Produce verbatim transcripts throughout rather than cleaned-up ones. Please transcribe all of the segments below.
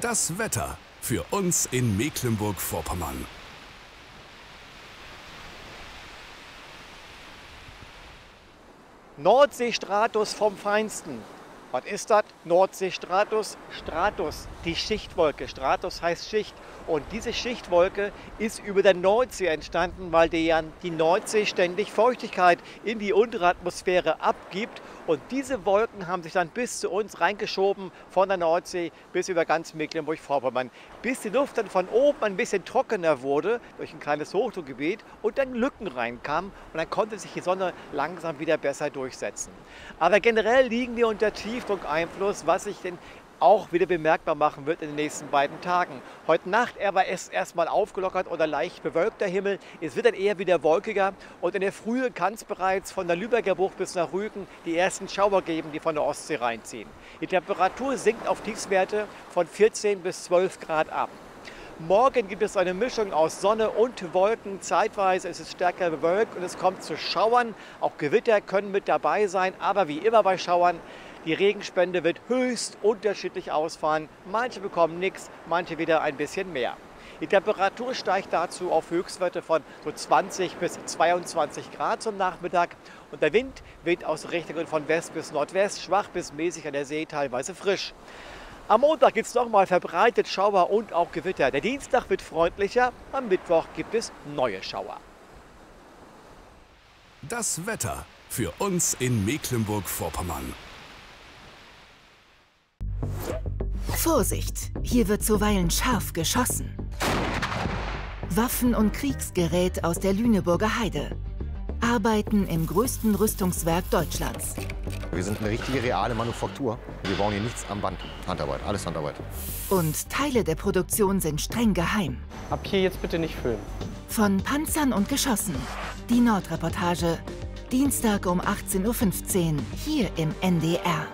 Das Wetter für uns in Mecklenburg-Vorpommern. Nordseestratus vom Feinsten. Was ist das? Nordseestratus? Stratus, die Schichtwolke. Stratus heißt Schicht. Und diese Schichtwolke ist über der Nordsee entstanden, weil die, die Nordsee ständig Feuchtigkeit in die untere Atmosphäre abgibt. Und diese Wolken haben sich dann bis zu uns reingeschoben, von der Nordsee bis über ganz Mecklenburg-Vorpommern. Bis die Luft dann von oben ein bisschen trockener wurde, durch ein kleines Hochdruckgebiet, und dann Lücken reinkamen. Und dann konnte sich die Sonne langsam wieder besser durchsetzen. Aber generell liegen wir unter Tiefdruckeinfluss, was sich denn auch wieder bemerkbar machen wird in den nächsten beiden Tagen. Heute Nacht war es erstmal aufgelockert oder leicht bewölkter Himmel. Es wird dann eher wieder wolkiger und in der Frühe kann es bereits von der Lübecker Bucht bis nach Rügen die ersten Schauer geben, die von der Ostsee reinziehen. Die Temperatur sinkt auf Tiefstwerte von vierzehn bis zwölf Grad ab. Morgen gibt es eine Mischung aus Sonne und Wolken. Zeitweise ist es stärker bewölkt und es kommt zu Schauern. Auch Gewitter können mit dabei sein, aber wie immer bei Schauern, die Regenspende wird höchst unterschiedlich ausfallen. Manche bekommen nichts, manche wieder ein bisschen mehr. Die Temperatur steigt dazu auf Höchstwerte von so zwanzig bis zweiundzwanzig Grad zum Nachmittag. Und der Wind weht aus Richtungen von West bis Nordwest, schwach bis mäßig an der See, teilweise frisch. Am Montag gibt es nochmal verbreitet Schauer und auch Gewitter. Der Dienstag wird freundlicher, am Mittwoch gibt es neue Schauer. Das Wetter für uns in Mecklenburg-Vorpommern. Vorsicht, hier wird zuweilen scharf geschossen. Waffen und Kriegsgerät aus der Lüneburger Heide. Arbeiten im größten Rüstungswerk Deutschlands. Wir sind eine richtige, reale Manufaktur. Wir bauen hier nichts am Band. Handarbeit, alles Handarbeit. Und Teile der Produktion sind streng geheim. Ab hier jetzt bitte nicht filmen. Von Panzern und Geschossen. Die Nordreportage. Dienstag um achtzehn Uhr fünfzehn, hier im N D R.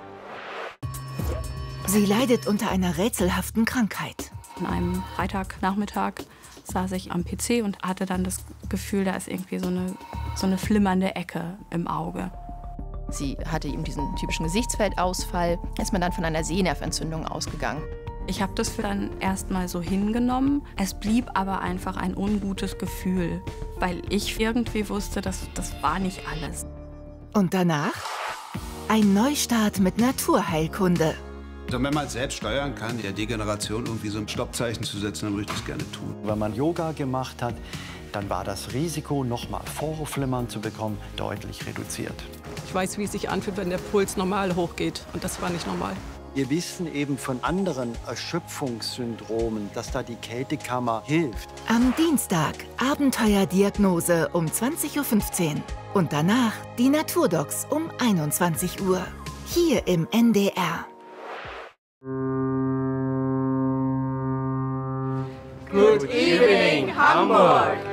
Sie leidet unter einer rätselhaften Krankheit. An einem Freitagnachmittag saß ich am P C und hatte dann das Gefühl, da ist irgendwie so eine, so eine flimmernde Ecke im Auge. Sie hatte eben diesen typischen Gesichtsfeldausfall. Ist man dann von einer Sehnerventzündung ausgegangen. Ich habe das dann erstmal so hingenommen. Es blieb aber einfach ein ungutes Gefühl, weil ich irgendwie wusste, dass das war nicht alles. Und danach ein Neustart mit Naturheilkunde. Also wenn man es selbst steuern kann, der Degeneration irgendwie so ein Stoppzeichen zu setzen, dann würde ich das gerne tun. Wenn man Yoga gemacht hat, dann war das Risiko, nochmal Vorhofflimmern zu bekommen, deutlich reduziert. Ich weiß, wie es sich anfühlt, wenn der Puls normal hochgeht. Und das war nicht normal. Wir wissen eben von anderen Erschöpfungssyndromen, dass da die Kältekammer hilft. Am Dienstag Abenteuerdiagnose um zwanzig Uhr fünfzehn. Und danach die Naturdocs um einundzwanzig Uhr. Hier im N D R. Good evening, Hamburg!